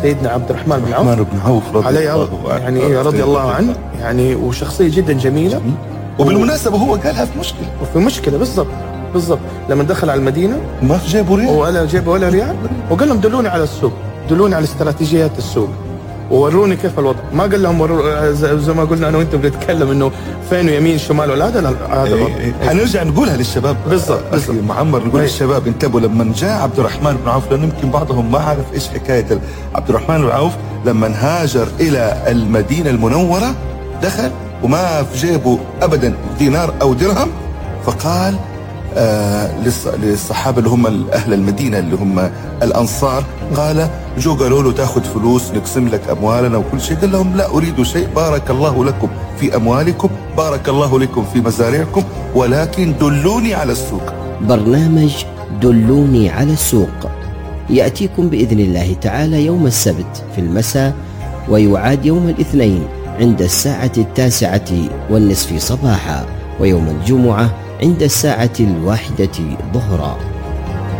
سيدنا عبد الرحمن بن عوف رضي الله عنه يعني، وشخصية جدا جميلة. وبالمناسبة هو قالها في مشكلة بالضبط لما دخل على المدينة ما جابوا ريال ولا ريال، وقال لهم دلوني على السوق، دلوني على استراتيجيات السوق ووروني كيف الوضع. ما قال لهم زي ما قلنا انا وانت بنتكلم انه فين يمين شمال ولا هذا هنرجع نقولها للشباب. بالضبط معمر، نقول للشباب انتبهوا لما جاء عبد الرحمن بن عوف، لأن يمكن بعضهم ما عارف ايش حكاية عبد الرحمن بن عوف. لما هاجر الى المدينة المنورة دخل وما في جيبه ابدا دينار او درهم، فقال للصحابة اللي هم أهل المدينة اللي هم الأنصار، قال قالوا له تأخذ فلوس نقسم لك أموالنا وكل شيء، قال لهم لا أريد شيء، بارك الله لكم في أموالكم، بارك الله لكم في مزارعكم، ولكن دلوني على السوق. برنامج دلوني على السوق يأتيكم بإذن الله تعالى يوم السبت في المساء، ويعاد يوم الاثنين عند 9:09 صباحا، ويوم الجمعة عند 1:00 ظهرا.